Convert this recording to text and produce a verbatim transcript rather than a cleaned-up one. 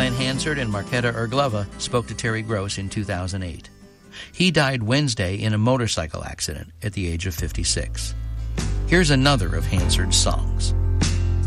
Glenn Hansard and Marketa Erglova spoke to Terry Gross in two thousand eight. He died Wednesday in a motorcycle accident at the age of fifty-six. Here's another of Hansard's songs.